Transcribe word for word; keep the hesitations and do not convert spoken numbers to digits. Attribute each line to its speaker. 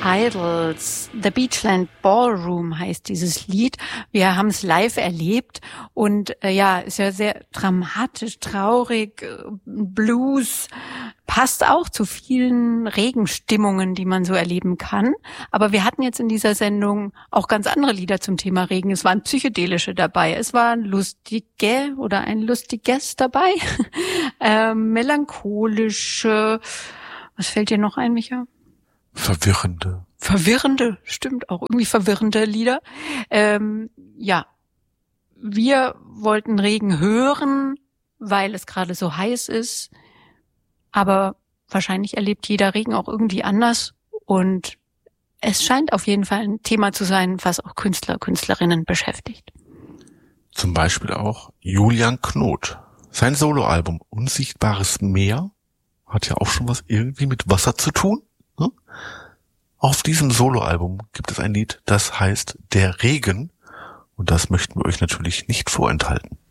Speaker 1: Idols. The Beachland Ballroom heißt dieses Lied. Wir haben es live erlebt und äh, ja, ist ja sehr dramatisch, traurig, äh, Blues, passt auch zu vielen Regenstimmungen, die man so erleben kann. Aber wir hatten jetzt in dieser Sendung auch ganz andere Lieder zum Thema Regen. Es waren psychedelische dabei, es waren lustige oder ein lustiges dabei, äh, melancholische. Was fällt dir noch ein, Micha?
Speaker 2: Verwirrende.
Speaker 1: Verwirrende, stimmt auch, irgendwie verwirrende Lieder. Ähm, ja, wir wollten Regen hören, weil es gerade so heiß ist. Aber wahrscheinlich erlebt jeder Regen auch irgendwie anders. Und es scheint auf jeden Fall ein Thema zu sein, was auch Künstler, Künstlerinnen beschäftigt.
Speaker 2: Zum Beispiel auch Julian Knot. Sein Soloalbum Unsichtbares Meer hat ja auch schon was irgendwie mit Wasser zu tun. Ne? Auf diesem Soloalbum gibt es ein Lied, das heißt Der Regen. Und das möchten wir euch natürlich nicht vorenthalten.